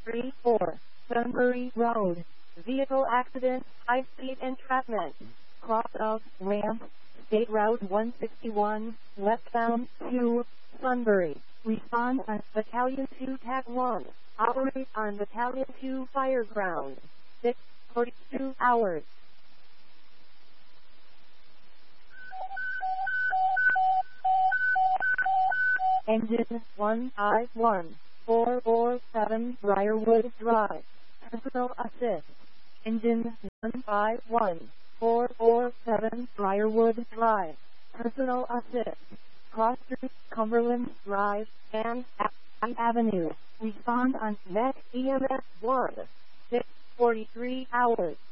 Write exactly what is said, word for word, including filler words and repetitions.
three four, Sunbury Road. Vehicle accident, high-speed entrapment. Cross of ramp, State Route one sixty-one, westbound to Sunbury. Respond on Battalion two Tag one. Operate on Battalion two Fireground. six forty-two hours. Engine one five one, four four seven Briarwood Drive. Personal assist. Engine one five one, four four seven Briarwood Drive. Personal assist. Cross through Cumberland Drive and Avenue. Respond on Met E M S one. six forty-three hours.